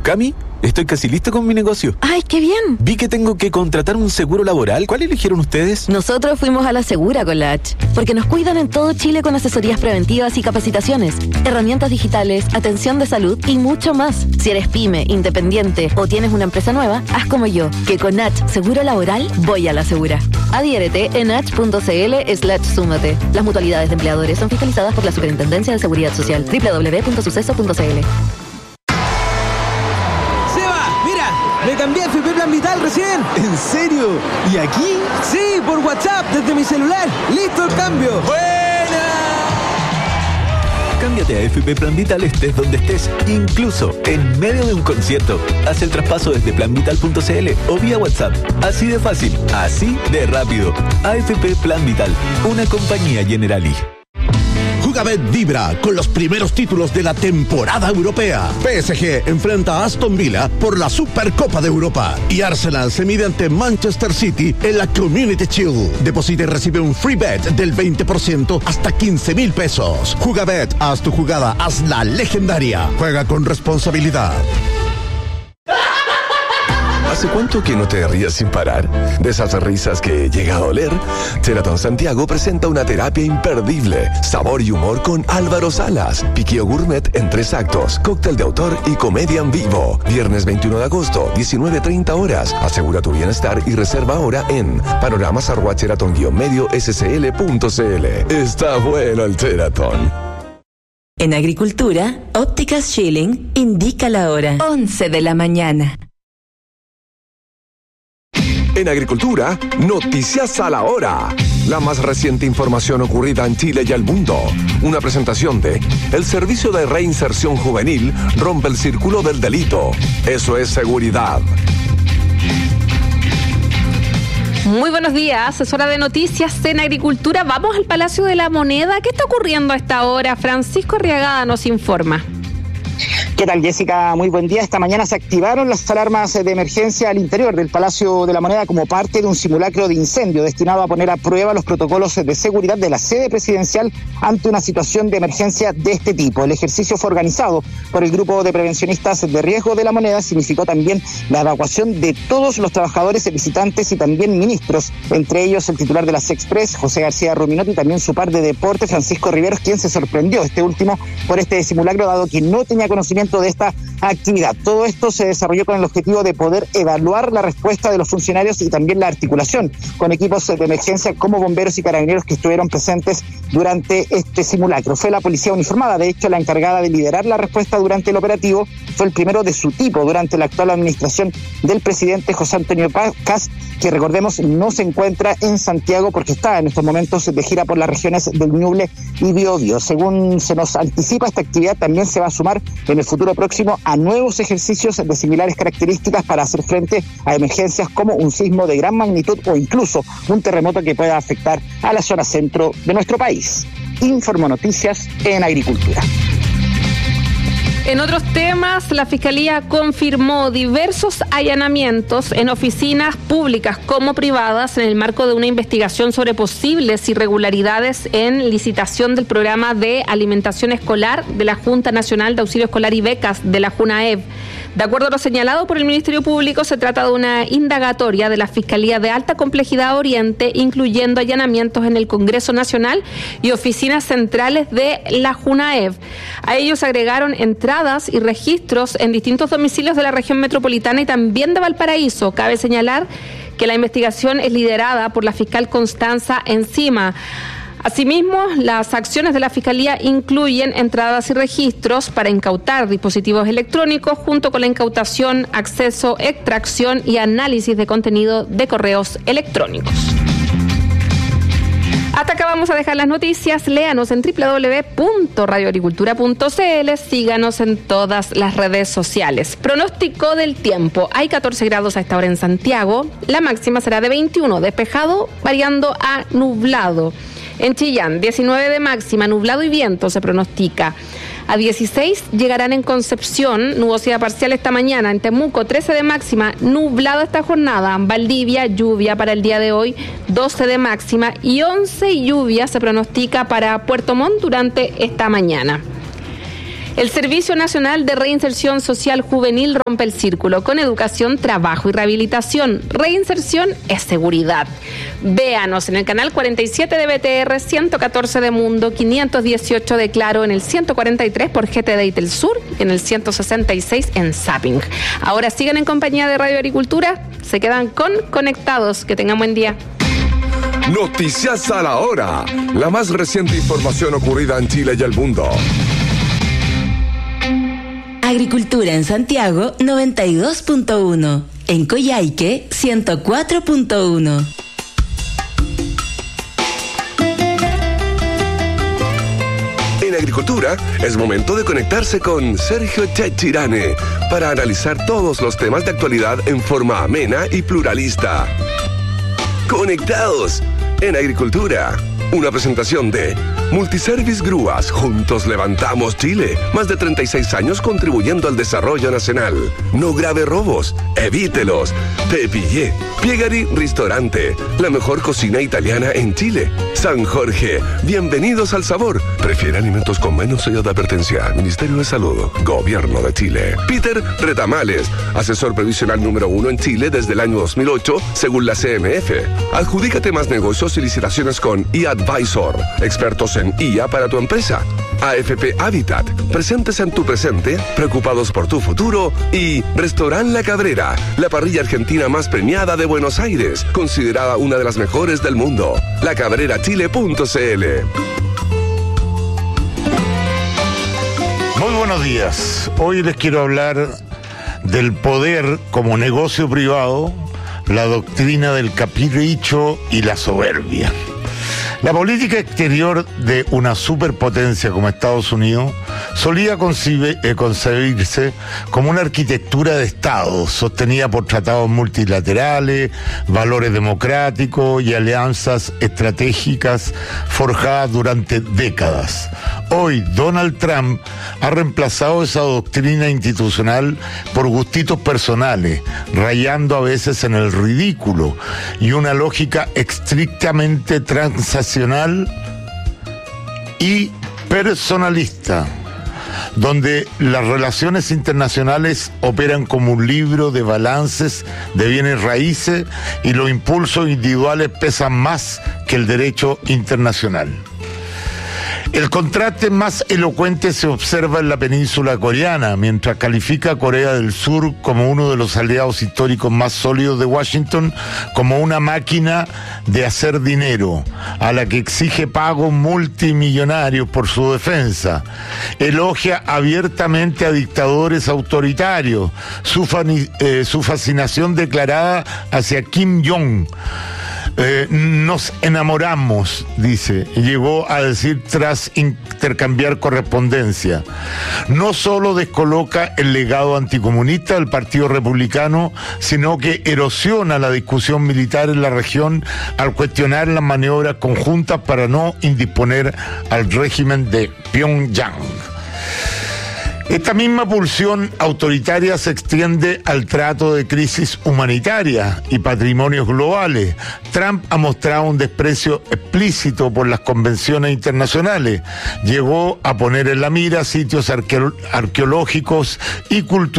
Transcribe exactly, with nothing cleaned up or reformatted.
Cami, estoy casi listo con mi negocio. ¡Ay, qué bien! Vi que tengo que contratar un seguro laboral. ¿Cuál eligieron ustedes? Nosotros fuimos a la Segura con la H, porque nos cuidan en todo Chile con asesorías preventivas y capacitaciones, herramientas digitales, atención de salud y mucho más. Si eres pyme, independiente o tienes una empresa nueva, haz como yo, que con H Seguro Laboral voy a la Segura. Adhiérete en h.cl slash súmate. Las mutualidades de empleadores son fiscalizadas por la Superintendencia de Seguridad Social. doble u doble u doble u punto suceso punto c l. Me cambié a F P Plan Vital recién. ¿En serio? ¿Y aquí? Sí, por WhatsApp, desde mi celular. ¡Listo el cambio! ¡Buena! Cámbiate a F P Plan Vital estés donde estés, incluso en medio de un concierto. Haz el traspaso desde plan vital punto c l o vía WhatsApp. Así de fácil, así de rápido. A F P Plan Vital, una compañía Generali. Jugabet vibra con los primeros títulos de la temporada europea. P S G enfrenta a Aston Villa por la Supercopa de Europa y Arsenal se mide ante Manchester City en la Community Shield. Deposita y recibe un free bet del veinte por ciento hasta quince mil pesos. Jugabet, haz tu jugada, hazla legendaria. Juega con responsabilidad. ¿Hace cuánto que no te rías sin parar? De esas risas que llega a doler. Sheraton Santiago presenta una terapia imperdible. Sabor y humor con Álvaro Salas. Piqueo gourmet en tres actos. Cóctel de autor y comedia en vivo. Viernes veintiuno de agosto, diecinueve treinta horas. Asegura tu bienestar y reserva ahora en panoramas arroba sheraton guion medio s c l punto c l. Está bueno el Sheraton. En Agricultura, Ópticas Schilling indica la hora. once de la mañana. En Agricultura, noticias a la hora. La más reciente información ocurrida en Chile y el mundo. Una presentación de el Servicio de Reinserción Juvenil rompe el círculo del delito. Eso es seguridad. Muy buenos días, es hora de noticias en Agricultura. Vamos al Palacio de la Moneda. ¿Qué está ocurriendo a esta hora? Francisco Arriagada nos informa. ¿Qué tal, Jessica? Muy buen día. Esta mañana se activaron las alarmas de emergencia al interior del Palacio de la Moneda como parte de un simulacro de incendio destinado a poner a prueba los protocolos de seguridad de la sede presidencial ante una situación de emergencia de este tipo. El ejercicio fue organizado por el grupo de prevencionistas de riesgo de la Moneda. Significó también la evacuación de todos los trabajadores, visitantes y también ministros, entre ellos el titular de la Sexpress, José García Ruminotti, y también su par de deporte, Francisco Riveros, quien se sorprendió, este último, por este simulacro, dado que no tenía conocimiento de esta actividad. Todo esto se desarrolló con el objetivo de poder evaluar la respuesta de los funcionarios y también la articulación con equipos de emergencia como bomberos y carabineros que estuvieron presentes durante este simulacro. Fue la policía uniformada, de hecho, la encargada de liderar la respuesta durante el operativo. Fue el primero de su tipo durante la actual administración del presidente José Antonio Kast, que recordemos no se encuentra en Santiago porque está en estos momentos de gira por las regiones del Ñuble y Biobío. Según se nos anticipa, esta actividad también se va a sumar en el futuro próximo a nuevos ejercicios de similares características para hacer frente a emergencias como un sismo de gran magnitud o incluso un terremoto que pueda afectar a la zona centro de nuestro país. Informo Noticias en Agricultura. En otros temas, la Fiscalía confirmó diversos allanamientos en oficinas públicas como privadas en el marco de una investigación sobre posibles irregularidades en licitación del programa de alimentación escolar de la Junta Nacional de Auxilio Escolar y Becas de la JUNAEB. De acuerdo a lo señalado por el Ministerio Público, se trata de una indagatoria de la Fiscalía de Alta Complejidad Oriente, incluyendo allanamientos en el Congreso Nacional y oficinas centrales de la JUNAEB. A ellos se agregaron entradas y registros en distintos domicilios de la región metropolitana y también de Valparaíso. Cabe señalar que la investigación es liderada por la fiscal Constanza Encima. Asimismo, las acciones de la Fiscalía incluyen entradas y registros para incautar dispositivos electrónicos junto con la incautación, acceso, extracción y análisis de contenido de correos electrónicos. Hasta acá vamos a dejar las noticias. Léanos en doble u doble u doble u punto radio agricultura punto c l. Síganos en todas las redes sociales. Pronóstico del tiempo. Hay catorce grados a esta hora en Santiago. La máxima será de veintiuno, despejado, variando a nublado. En Chillán, diecinueve de máxima, nublado y viento se pronostica. A dieciséis llegarán en Concepción, nubosidad parcial esta mañana. En Temuco, trece de máxima, nublado esta jornada. En Valdivia, lluvia para el día de hoy, doce de máxima. Y once lluvia se pronostica para Puerto Montt durante esta mañana. El Servicio Nacional de Reinserción Social Juvenil rompe el círculo con educación, trabajo y rehabilitación. Reinserción es seguridad. Véanos en el canal cuarenta y siete de B T R, ciento catorce de Mundo, quinientos dieciocho de Claro, en el ciento cuarenta y tres por G T D y Sur, y en el ciento sesenta y seis en Zapping. Ahora sigan en compañía de Radio Agricultura, se quedan con Conectados. Que tengan buen día. Noticias a la hora. La más reciente información ocurrida en Chile y el mundo. Agricultura en Santiago noventa y dos punto uno. En Coyhaique ciento cuatro punto uno. En Agricultura es momento de conectarse con Sergio Chechirane para analizar todos los temas de actualidad en forma amena y pluralista. Conectados en Agricultura. Una presentación de Multiservice Grúas. Juntos levantamos Chile. Más de treinta y seis años contribuyendo al desarrollo nacional. No grave robos. Evítelos. Te pillé. Piegari Restaurante. La mejor cocina italiana en Chile. San Jorge. Bienvenidos al sabor. Prefiere alimentos con menos sello de advertencia. Ministerio de Salud. Gobierno de Chile. Peter Retamales. Asesor previsional número uno en Chile desde el año dos mil ocho, según la C M F. Adjudícate más negocios y licitaciones con eAdvisor. Expertos en I A para tu empresa. A F P Habitat. Presentes en tu presente, preocupados por tu futuro. Y Restaurant La Cabrera, la parrilla argentina más premiada de Buenos Aires, considerada una de las mejores del mundo. la cabrera chile punto c l. Muy buenos días. Hoy les quiero hablar del poder como negocio privado, la doctrina del capricho y la soberbia. La política exterior de una superpotencia como Estados Unidos solía concibe, eh, concebirse como una arquitectura de Estado sostenida por tratados multilaterales, valores democráticos y alianzas estratégicas forjadas durante décadas. Hoy, Donald Trump ha reemplazado esa doctrina institucional por gustitos personales, rayando a veces en el ridículo y una lógica estrictamente transaccional y personalista, donde las relaciones internacionales operan como un libro de balances de bienes raíces y los impulsos individuales pesan más que el derecho internacional. El contraste más elocuente se observa en la península coreana, mientras califica a Corea del Sur como uno de los aliados históricos más sólidos de Washington, como una máquina de hacer dinero, a la que exige pagos multimillonarios por su defensa. Elogia abiertamente a dictadores autoritarios, su, fani, eh, su fascinación declarada hacia Kim Jong. Eh, nos enamoramos, dice, y llegó a decir tras intercambiar correspondencia. No solo descoloca el legado anticomunista del Partido Republicano, sino que erosiona la discusión militar en la región al cuestionar las maniobras conjuntas para no indisponer al régimen de Pyongyang. Esta misma pulsión autoritaria se extiende al trato de crisis humanitaria y patrimonios globales. Trump ha mostrado un desprecio explícito por las convenciones internacionales. Llegó a poner en la mira sitios arqueológicos y culturales